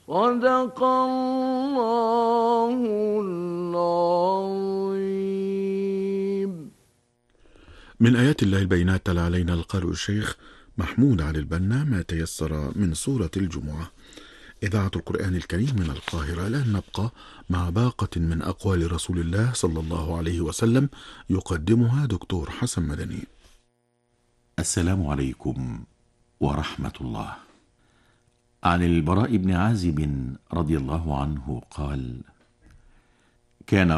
صدق الله العظيم. من آيات الله البينات تلا علينا القارئ الشيخ محمود علي البنا ما تيسر من سورة الجمعة. إذاعة القرآن الكريم من القاهرة. الآن نبقى مع باقة من أقوال رسول الله صلى الله عليه وسلم يقدمها دكتور حسن مدني. السلام عليكم ورحمة الله. عن البراء بن عازب رضي الله عنه قال: كان